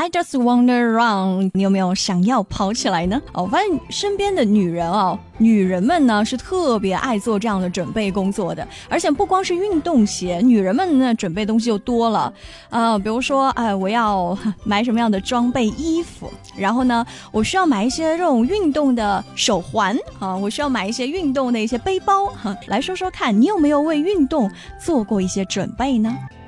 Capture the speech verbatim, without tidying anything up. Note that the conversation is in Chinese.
I just wanna run， 你有没有想要跑起来呢？哦，我发现身边的女人哦，女人们呢是特别爱做这样的准备工作的，而且不光是运动鞋，女人们呢准备东西就多了，呃，比如说，哎、呃，我要买什么样的装备衣服，然后呢，我需要买一些这种运动的手环啊，我需要买一些运动的一些背包哈。来说说看，你有没有为运动做过一些准备呢？